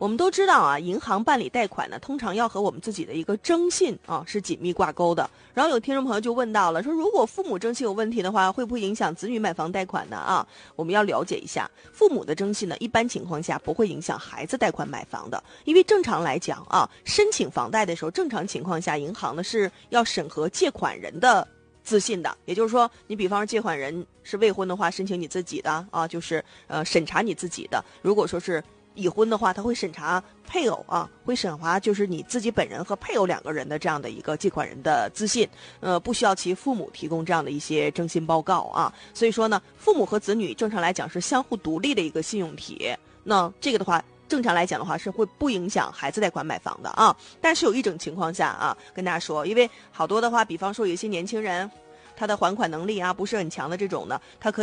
我们都知道啊，银行办理贷款呢，通常要和我们自己的一个征信啊是紧密挂钩的。然后有听众朋友就问到了，说如果父母征信有问题的话，会不会影响子女买房贷款呢？啊，我们要了解一下，父母的征信呢，一般情况下不会影响孩子贷款买房的，因为正常来讲啊，申请房贷的时候，正常情况下，银行呢是要审核借款人的自信的，也就是说，你比方说借款人是未婚的话，申请你自己的啊，就是审查你自己的。如果说是已婚的话，他会审查配偶啊，会审查就是你自己本人和配偶两个人的这样的一个借款人的自信，不需要其父母提供这样的一些征信报告啊。所以说呢，父母和子女正常来讲是相互独立的一个信用体，那这个的话。正常来讲的话是会不影响孩子贷款买房的啊，但是有一种情况下啊，跟大家说，因为好多的话，比方说有一些年轻人，他的还款能力啊不是很强的这种呢，他可以